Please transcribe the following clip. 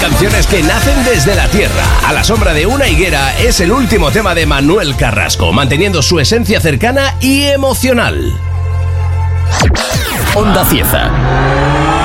canciones que nacen desde la tierra. A la sombra de una higuera es el último tema de Manuel Carrasco, manteniendo su esencia cercana y emocional. Onda Cieza.